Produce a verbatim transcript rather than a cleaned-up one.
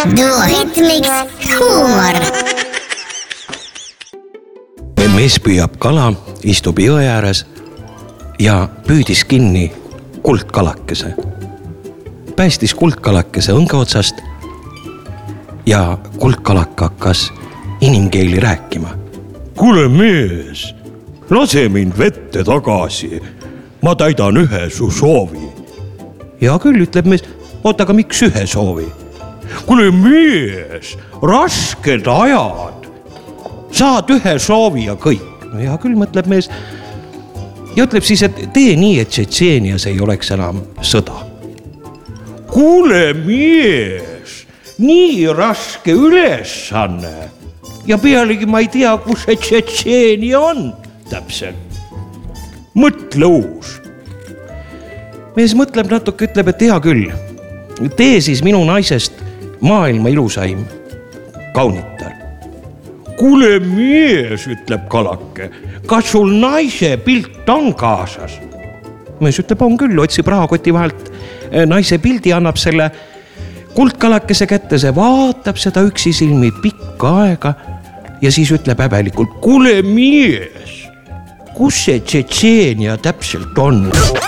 Duohitmiks huumor. Mees püüab kala, istub jõe ääres ja püüdis kinni kuldkalakese. Päästis kuldkalakese õnge otsast ja kuldkalaka hakkas inimkeeli rääkima. Kuule mees, lase mind vette tagasi. Ma täidan ühe su soovi. Ja küll, ütleb mees, oota, aga miks ühe soovi? Kuule mees, rasked ajad. Saad ühe soovi ja kõik. Ja küll, mõtleb mees. Ja ütleb siis, et tee nii, et Tšetšeenias ei oleks enam sõda. Kuule mees, nii raske ülesanne. Ja pealegi ma ei tea, kus see Tšetšeenia on täpselt. Mõtle uus. Mees mõtleb natuke, ütleb, et hea küll. Tee siis minu naisest maailma ilusaim kaunitar. Kuule mees, ütleb kalake, kas sul naise pilt on kaasas? Mees ütleb, on küll, otsib rahakoti vahelt naise pildi, annab selle kuldkalakese kätte, see vaatab seda üksi silmi pikka aega ja siis ütleb häbelikult, kuule mees, kus see Tšetšeenia täpselt on?